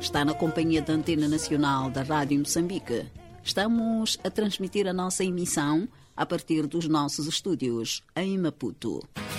Está na companhia da Antena Nacional da Rádio Moçambique. Estamos a transmitir a nossa emissão a partir dos nossos estúdios em Maputo.